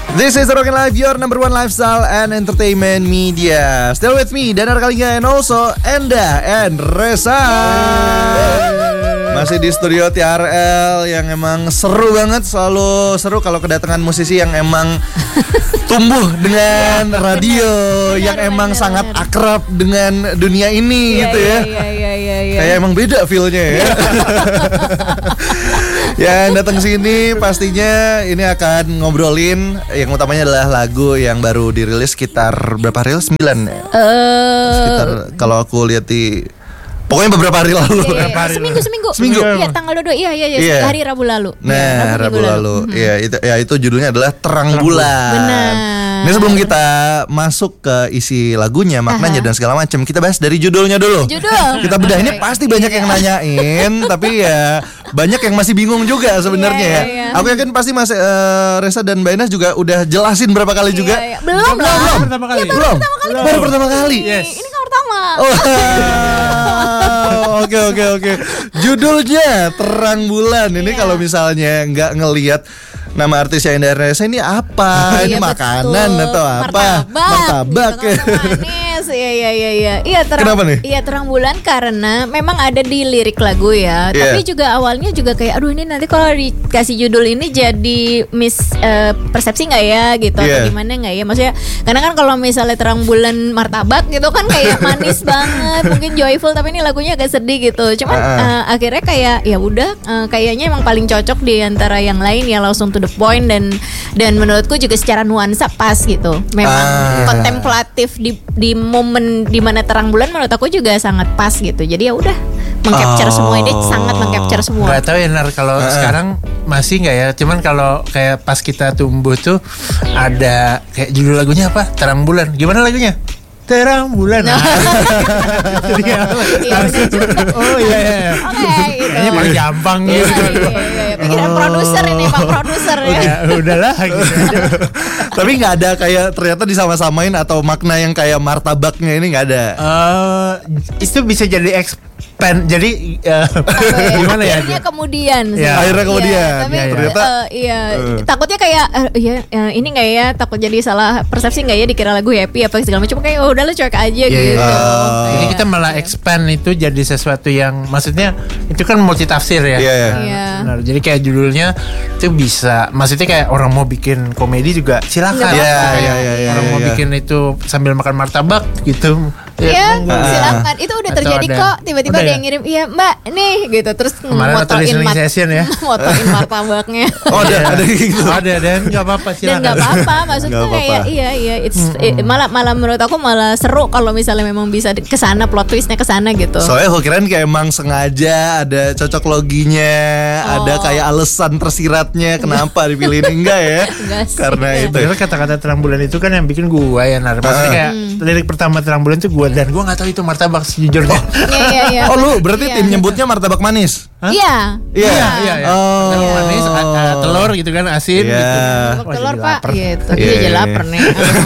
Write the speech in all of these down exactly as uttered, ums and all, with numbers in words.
This is Rockin' Life, your number one lifestyle and entertainment media. Still with me, Danar Kaliga, and also Enda and Reza. Masih di studio T R L yang emang seru banget. Selalu seru kalau kedatangan musisi yang emang tumbuh dengan radio, yang emang bener, sangat bener. akrab dengan dunia ini, ya, gitu ya. Iya, iya, iya, iya. Kayak emang beda feel-nya ya. Yang datang sini pastinya ini akan ngobrolin yang utamanya adalah lagu yang baru dirilis sekitar berapa hari? sembilan ya? Uh, sekitar kalau aku lihat di pokoknya beberapa hari lalu. Iya, iya. Hari seminggu, seminggu. Seminggu. Iya, tanggal dua puluh dua. Iya, iya, iya. Yeah. Hari Rabu lalu. Nah, ya, Rabu, Rabu lalu. Iya, mm-hmm. itu ya itu judulnya adalah Terang Bulan. Benar. Ini sebelum kita masuk ke isi lagunya, maknanya, uh-huh. dan segala macam, kita bahas dari judulnya dulu. Judul. Kita bedah, ini pasti banyak yang nanyain, tapi ya banyak yang masih bingung juga sebenarnya yeah, ya. Yeah, yeah. Aku yakin pasti Mas uh, Reza dan Mbak Ines juga udah jelasin berapa kali juga. Yeah, yeah. Belum, belum, belum. Pertama kali. Ya, baru belum. pertama kali. Baru pertama kali. Yes. Ini kan pertama. Oh. Oke oke oke. Judulnya Terang Bulan. Ini yeah. kalau misalnya nggak ngelihat nama artis yang Enda Reza ini apa? Ini iya, makanan betul. atau apa? Martabak. Martabak. Gitu, manis. Iya iya iya iya. Iya terang. Kenapa nih? Iya Terang Bulan karena memang ada di lirik lagu ya. Yeah. Tapi juga awalnya juga kayak aduh ini nanti kalau dikasih judul ini jadi mis uh, persepsi nggak ya gitu yeah. atau gimana nggak ya? Maksudnya karena kan kalau misalnya Terang Bulan martabak gitu kan kayak manis banget, mungkin joyful, tapi ini lagunya agak sedih gitu. Cuman uh-uh. uh, akhirnya kayak ya udah uh, kayaknya emang paling cocok di antara yang lain ya, langsung to the point, dan dan menurutku juga secara nuansa pas gitu. Memang ah. kontemplatif di di momen dimana terang bulan menurut aku juga sangat pas gitu. Jadi ya udah mengcapture oh. semua ini, sangat mengcapture semua. Gak tahu ya Nar kalau uh. sekarang masih nggak ya. Cuman kalau kayak pas kita tumbuh tuh ada kayak judul lagunya apa? Terang Bulan. Gimana lagunya? Terang Bulan. Nah. Jadi ya, oh iya iya. Oke, okay, gitu. Kayaknya paling gampang gitu. Iya, iya, iya. Pikiran oh. produser ini Pak produser ya. Udah, udahlah gitu. Tapi nggak ada kayak ternyata disama-samain atau makna yang kayak martabaknya ini nggak ada. Uh, itu bisa jadi expand. Jadi uh, gimana ya? Akhirnya kemudian. Ya. Akhirnya kemudian. Ya, tapi ya, ya. ternyata uh, iya uh. takutnya kayak uh, iya uh, ini nggak ya, takut jadi salah persepsi nggak ya, dikira lagu happy apa segala macam, kayak oh, udah lu cuek aja yeah, gitu. Uh. Jadi kita malah expand itu jadi sesuatu yang maksudnya itu kan multi tafsir ya. Yeah, yeah. Nah, yeah. Benar. Jadi kayak judulnya itu bisa, maksudnya kayak orang mau bikin komedi juga silakan. Iya iya iya. Orang ya, mau ya. bikin itu sambil makan martabak gitu. Iya, ya, silakan. Itu udah terjadi ada, kok. Tiba-tiba ada ya? yang ngirim, "Iya, Mbak, nih." gitu. Terus motoin mat- session ya. motoin martabaknya. Oh, ada ada gitu. Ada dan enggak apa-apa silakan. Dan enggak apa-apa, maksudnya gak kayak apa-apa. iya iya it's mm-hmm. it, malah malah menurut aku malah seru kalau misalnya memang bisa ke sana, plot twistnya ke sana gitu. Soalnya aku kirain kayak emang sengaja ada cocok loginya, oh. ada kayak alasan tersiratnya kenapa dipilih ini, enggak ya? Enggak sih. Karena itu. Karena kata-kata Terang Bulan itu kan yang bikin gua ya, Nar. Maksudnya uh. kayak hmm. lirik pertama Terang Bulan itu gua, dan gua enggak tahu itu martabak sejujurnya. Oh. Iya iya iya. Oh, lu berarti tim nyebutnya martabak manis? Hah? Iya. Iya. Iya, iya, iya. Oh. Martabak manis, uh, telur gitu kan, asin yeah. gitu. Martabak telur, Pak. Gitu. Iya, Dia iya. lapar nih.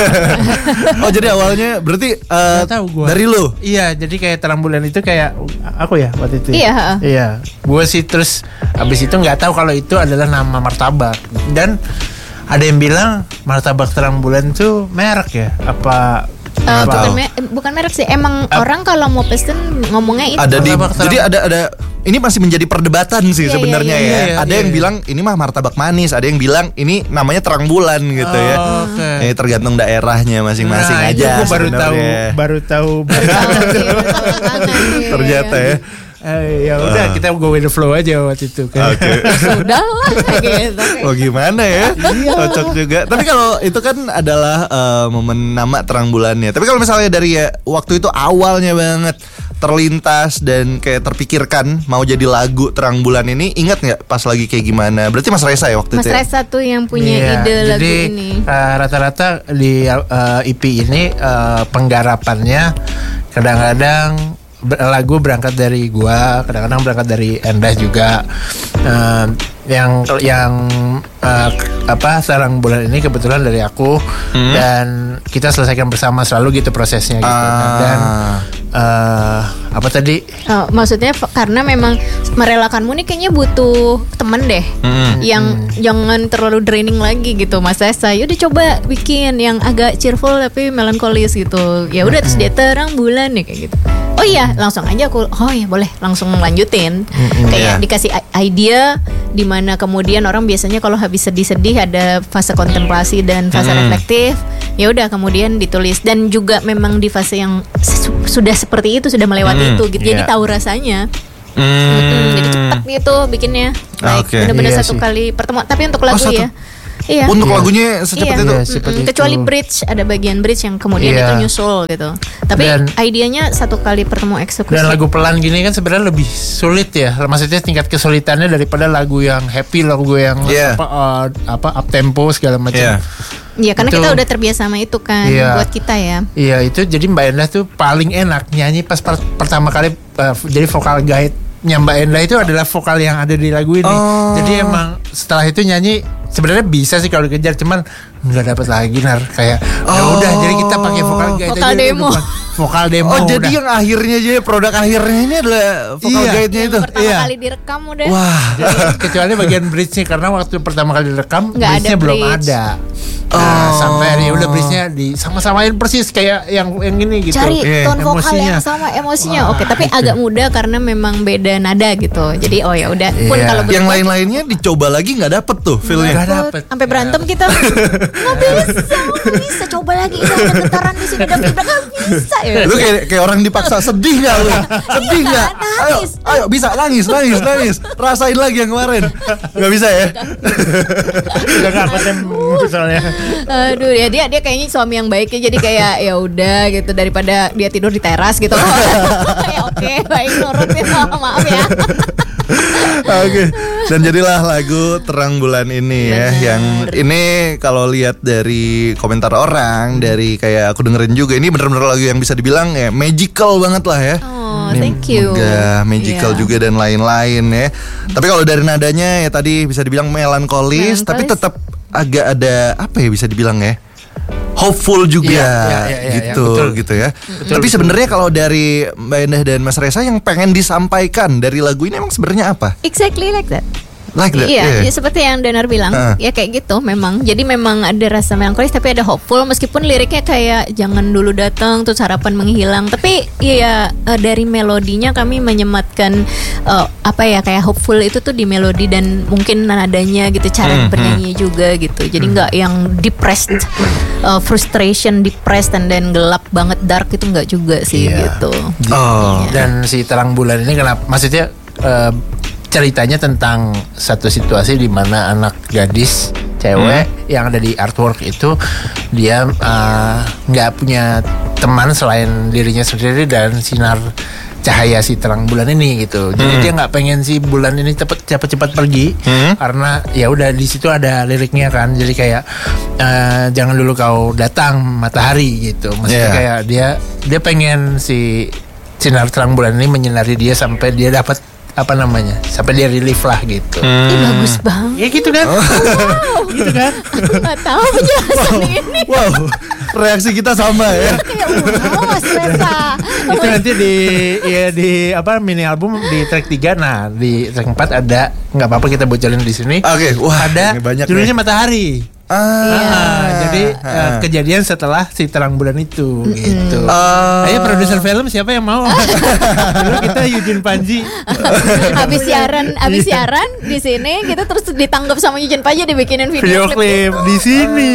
Oh, jadi awalnya berarti uh, tahu gua. dari lu? Iya, jadi kayak Terang Bulan itu kayak aku ya waktu itu. Iya. Iya. Gua sih terus habis itu enggak tahu kalau itu adalah nama martabak. Dan ada yang bilang martabak Terang Bulan tuh merek ya? Apa Uh, bukan, me- bukan merek sih. Emang uh, orang kalau mau pesen ngomongnya itu. Ada di, jadi ada ada ini masih menjadi perdebatan sih yeah, sebenarnya yeah, yeah, ya. yeah, ada yeah, yang yeah. bilang ini mah martabak manis, ada yang bilang ini namanya Terang Bulan gitu oh, ya. Okay. Ini tergantung daerahnya masing-masing nah, aja. Itu gue baru tahu, baru tahu. Ternyata ya. Eh, ya udah uh. kita go with the flow aja waktu itu kan. Oke. Okay. Sudahlah gitu. Oh gimana ya? Cocok juga. Tapi kalau itu kan adalah uh, momen nama Terang Bulannya. Tapi kalau misalnya dari ya, waktu itu awalnya banget terlintas dan kayak terpikirkan mau jadi lagu Terang Bulan ini, ingat nggak pas lagi kayak gimana? Berarti Mas Reza ya waktu Mas itu. Mas Reza tuh yang punya yeah, ide jadi, lagu ini. Uh, rata-rata di uh, E P ini uh, penggarapannya kadang-kadang lagu berangkat dari gua, kadang-kadang berangkat dari Endah juga. Uh, yang yang uh, apa Terang Bulan ini kebetulan dari aku hmm. dan kita selesaikan bersama selalu gitu prosesnya gitu. Ah. Dan uh, apa tadi? Oh, maksudnya f- karena memang merelakanmu nih kayaknya butuh temen deh, Mm. yang jangan terlalu draining lagi gitu, Mas Esa. Yaudah coba bikin yang agak cheerful tapi melankolis gitu. Ya udah terus dia terang bulan nih kayak gitu. Oh iya, langsung aja aku. Oh ya boleh, langsung lanjutin. Kayak Iya. dikasih i- idea di mana kemudian orang biasanya kalau habis sedih-sedih ada fase kontemplasi dan fase Mm. reflektif. Ya udah kemudian ditulis dan juga memang di fase yang su- sudah seperti itu, sudah melewati Mm. itu gitu. Jadi Iya. tahu rasanya. Hmm. Mm, jadi cepat gitu bikinnya. Like Oke. benar-benar Iya satu sih. kali pertemuan. Tapi untuk lagu satu. ya. Iya. Untuk Iya. lagunya secepat Iya. itu. Iya. seperti Mm-mm, itu. kecuali bridge, ada bagian bridge yang kemudian Iya. itu nyusul gitu. Tapi Dan- idenya satu kali pertemuan eksekusi. Dan lagu pelan gini kan sebenarnya lebih sulit ya. Maksudnya tingkat kesulitannya daripada lagu yang happy, lagu yang Iya. apa uh, apa up tempo segala macam. Iya. Iya, karena Itu- kita udah terbiasa sama itu kan Iya. buat kita ya. Iya, itu jadi Mbak Endah tuh paling enak nyanyi pas per- pertama kali uh, jadi vokal guide-nya Mbak Endah itu adalah vokal yang ada di lagu ini. Oh. Jadi emang setelah itu nyanyi sebenarnya bisa sih kalau dikejar, cuman nggak dapat lagi nar kayak ya Oh. udah jadi kita pakai vokal guide Vokal aja, demo. udah, vokal demo. Oh jadi udah. yang akhirnya aja produk akhirnya ini adalah vokal Iya. guide-nya Yang itu. pertama Iya. kali direkam udah. Wah. Jadi, kecuali bagian bridge-nya karena waktu pertama kali direkam Nggak ada bridge-nya belum bridge. ada. Oh. Nah, sampai ya udah bridge-nya di sama-samain persis kayak yang yang ini gitu. Cari Iya. tone vokal Emosinya. yang sama emosinya. Wah, Oke, tapi itu. agak mudah karena memang beda nada gitu. Jadi oh ya udah. Pun Iya. kalau Yang berubah, lain-lainnya dicoba lagi nggak dapet tuh feelnya. Nggak dapet. sampai berantem kita. Nggak bisa, nggak bisa. Coba lagi ini ada getaran di sini, ada feedback, nggak bisa ya. Lu kayak kayak orang dipaksa sedih nggak lu? Sedih nggak? Ayo, nangis. ayo bisa nangis, nangis, nangis. Rasain lagi yang kemarin. Nggak bisa ya? Udah nggak apa soalnya. Aduh ya dia dia kayaknya suami yang baik ya, jadi kayak ya udah gitu daripada dia tidur di teras gitu. Ya oke, baik nurut ya, maaf ya. Oke. Dan jadilah lagu Terang Bulan ini ya, Bener. yang ini kalau lihat dari komentar orang, dari kayak aku dengerin juga, ini bener-bener lagu yang bisa dibilang ya magical banget lah ya. Oh, Ini thank you. megah, magical Iya. juga dan lain-lain ya. Tapi kalau dari nadanya ya tadi bisa dibilang melankolis, Melankolis. tapi tetap agak ada apa ya bisa dibilang ya? Hopeful juga Iya, iya, iya, iya, gitu betul. gitu ya. Betul, Tapi betul. sebenarnya kalau dari Mbak Endah dan Mas Reza yang pengen disampaikan dari lagu ini emang sebenarnya apa? Exactly like that. Like that. Iya, yeah. ya seperti yang Danar bilang, Uh. ya kayak gitu memang. Jadi memang ada rasa melankolis tapi ada hopeful, meskipun liriknya kayak jangan dulu datang terus harapan menghilang. Tapi ya eh, dari melodinya kami menyematkan eh, apa ya kayak hopeful itu tuh di melodi dan mungkin nadanya gitu, cara Hmm, bernyanyi juga gitu. Jadi nggak yang depressed, eh, frustration, depressed and then gelap banget dark itu nggak juga sih Iya. gitu. Oh. Dan si Terang Bulan ini kenapa? Maksudnya eh, ceritanya tentang satu situasi di mana anak gadis cewek yang ada di artwork itu dia eh, nggak punya teman selain dirinya sendiri dan sinar cahaya si terang bulan ini gitu. Jadi Hmm. dia nggak pengen si bulan ini cepet cepet cepat pergi Hmm. karena ya udah di situ ada liriknya kan. Jadi kayak eh, jangan dulu kau datang matahari gitu. Maksudnya Yeah. kayak dia dia pengen si sinar terang bulan ini menyinari dia sampai dia dapat apa namanya sampai dia relief lah gitu. Hmm. Ih, bagus banget. Ya gitu kan? gitu kan? Aku nggak tahu penjelasan ini. Wow, reaksi kita sama ya. Kayak wow, Mas Reza. Itu nanti di ya di apa mini album di track tiga. Nah, di track empat ada nggak apa-apa kita bocorin di sini. Oke, wah, ada ini banyak judulnya nih. Matahari. Ah, Ah, jadi eh, ah. kejadian setelah si terang bulan itu gitu. Ah. Ayo produser film siapa yang mau? Dulu kita Eugene Panji. Habis siaran, habis siaran di sini gitu terus ditangkap sama Eugene Paja dibikinin video, Video klip di sini.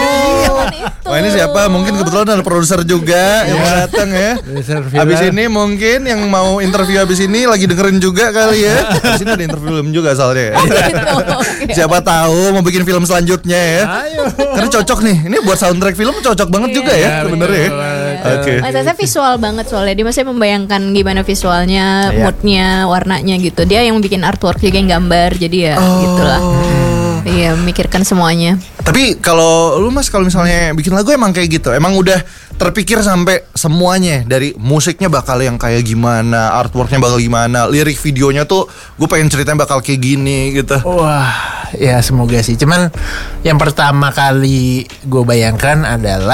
Oh, itu. Oh ini siapa? Mungkin kebetulan ada produser juga yang mau datang ya. Produser film. Habis ini mungkin yang mau interview habis ini lagi dengerin juga kali ya. Habis ini ada interview film juga soalnya. Oh, gitu. Oke. Siapa tahu mau bikin film selanjutnya ya. Ayo. Karena cocok nih. Ini buat soundtrack film cocok banget juga ya Iya, sebenarnya. ya. betul. Oke. Mas Asa visual banget soalnya dia masih membayangkan gimana visualnya, Iya. moodnya, warnanya gitu. Dia yang bikin artwork juga yang gambar, jadi ya Oh. gitulah. Iya, memikirkan semuanya. Tapi kalau lu Mas kalau misalnya bikin lagu emang kayak gitu, emang udah terpikir sampai semuanya dari musiknya bakal yang kayak gimana, artworknya bakal gimana, lirik videonya tuh gue pengen ceritanya bakal kayak gini gitu. Wah, ya semoga sih. Cuman yang pertama kali gue bayangkan adalah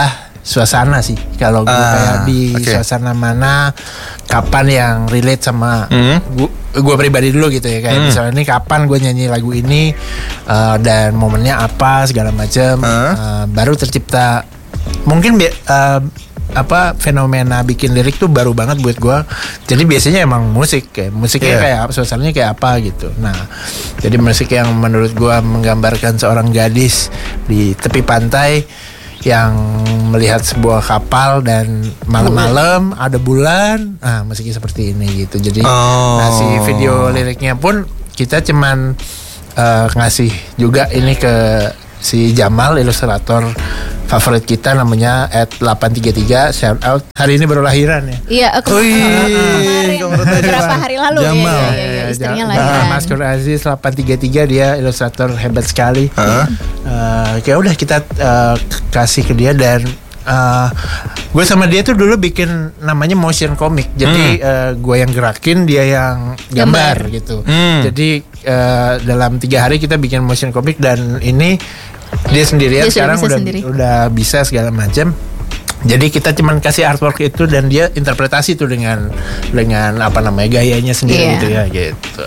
suasana sih. Kalau gue Ah, kayak di okay. suasana mana, kapan yang relate sama Hmm. gue, gue pribadi dulu gitu ya. Kayak Hmm. misalnya ini kapan gue nyanyi lagu ini uh, dan momennya apa segala macam, Ah. uh, baru tercipta. Mungkin bi- uh, apa fenomena bikin lirik tuh baru banget buat gue. Jadi biasanya emang musik kayak musiknya Yeah. kayak apa, suasananya kayak apa gitu. Nah, jadi musik yang menurut gue menggambarkan seorang gadis di tepi pantai yang melihat sebuah kapal dan malam-malam ada bulan. Nah, musiknya seperti ini gitu. Jadi Oh. nah, si video liriknya pun kita cuman uh, ngasih juga ini ke si Jamal, ilustrator favorit kita, namanya at delapan tiga tiga, shout out. Hari ini baru lahiran ya. Iya, aku Wih, kemarin kongres aja, beberapa Bang. hari lalu Jamal. ya, ya, ya, istrinya Nah, lahiran. Mas Kur Aziz delapan tiga tiga, dia ilustrator hebat sekali. Hah? Uh, kayak udah kita uh, kasih ke dia dan uh, gue sama dia tuh dulu bikin namanya motion comic. Jadi uh, gue yang gerakin, dia yang gambar, Gambar. gitu. Hmm. Jadi uh, dalam tiga hari kita bikin motion comic dan ini dia sendirian Dia sudah sekarang bisa udah sendiri. udah bisa segala macam. Jadi kita cuman kasih artwork itu dan dia interpretasi tuh dengan dengan apa namanya gayanya sendiri Iya. gitu ya gitu.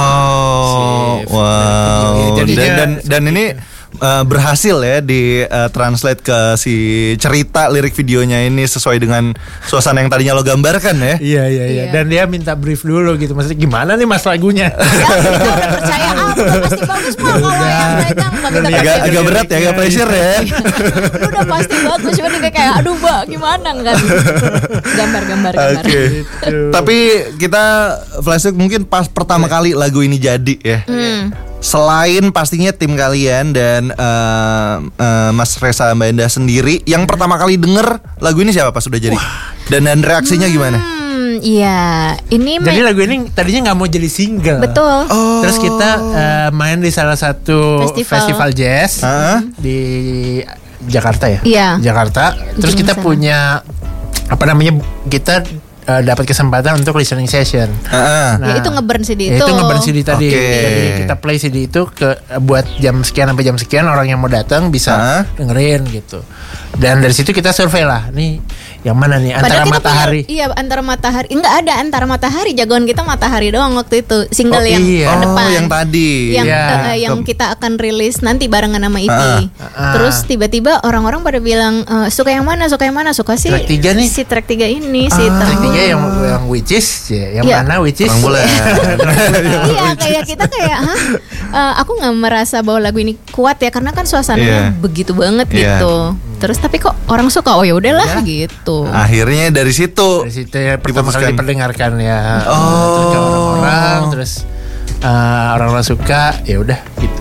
Oh, Si- wow. Jadinya dan dan, dan ini uh, berhasil ya di uh, translate ke si cerita lirik videonya ini sesuai dengan suasana yang tadinya lo gambarkan ya. Iya iya iya. Iya. Dan dia minta brief dulu gitu. Maksudnya gimana nih mas lagunya? Ya, kita udah percaya ah, udah pasti bagus mah kalau yang pegang Mbak, kita Agak, percaya. agak berat ya, agak pressure ya. Lu udah pasti bagus, cuma dia kayak aduh mbak gimana enggak gambar-gambar gambar. Oke. Tapi kita flashback mungkin pas pertama kali lagu ini jadi ya. Hmm. Selain pastinya tim kalian dan uh, uh, Mas Reza Mbak Endah sendiri, yang pertama kali denger lagu ini siapa pas sudah jadi? Dan dan reaksinya gimana? Hmm, iya, ini Jadi me- lagu ini tadinya nggak mau jadi single. betul. Oh. Terus kita eh, main di salah satu Festival. festival, jazz Hah? di Jakarta ya. Iya. Jakarta. Terus Di kita sana. punya apa namanya? Kita eh, dapat kesempatan untuk listening session. Heeh. Ya, itu nge-burn C D ya, itu. itu nge-burn C D tadi. Oke. Jadi kita play C D itu ke buat jam sekian sampai jam sekian, orang yang mau datang bisa Hah? dengerin gitu. Dan dari situ kita survei lah, nih yang mana nih antara Padahal kita matahari. punya- iya, antara matahari. Enggak ada antara matahari. Jagoan kita matahari doang waktu itu. Single Oh, yang iya. ke Oh, depan. yang tadi. Yang Iya. eh, yang Ke- kita akan rilis nanti barengan sama I P. Ah, ah. Terus tiba-tiba orang-orang pada bilang eh, suka yang mana? Suka yang mana? Suka sih Track tiga nih. si track tiga ini si Ah. Terang Track tiga Bulan. yang yang which is ya, yang Iya. mana which is Terang bulan. Iya, kayak kita kayak hah? Eh, aku nggak merasa bahwa lagu ini kuat ya karena kan suasananya Iya. begitu banget Iya. gitu. Terus tapi kok orang suka? Oh ya udahlah Ya. gitu. Akhirnya dari situ. Dari situ ya pertama Diputuskan. kali diperdengarkan ya. Oh. Terus ke orang-orang, terus uh, orang-orang suka, ya udah gitu.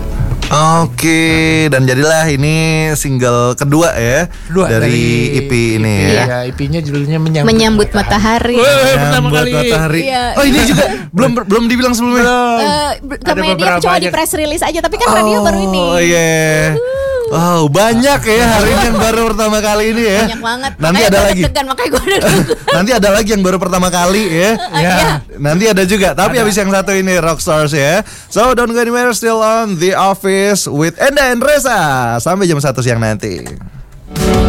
Oke, dan jadilah ini single kedua ya Kedua dari, I P ini ya. Iya, I P-nya judulnya menyambut, Menyambut matahari. Weh, pertama Menyambut kali. matahari. Iya. Oh ini juga belum belum dibilang sebelumnya. Belum. Eh, Ada ke media beberapa cuma di aja. press release aja tapi kan radio baru ini. Oh iya. Wow, banyak ya hari ini yang baru pertama kali ini ya. Banyak banget. Nanti Makanya ada gua lagi. deg-degan, makanya gue deg-degan. Nanti ada lagi yang baru pertama kali ya. Iya. Nanti ada juga. Tapi habis yang satu ini Rockstars ya. So don't go anywhere, still on The Office with Enda and Reza. Sampai jam satu siang nanti.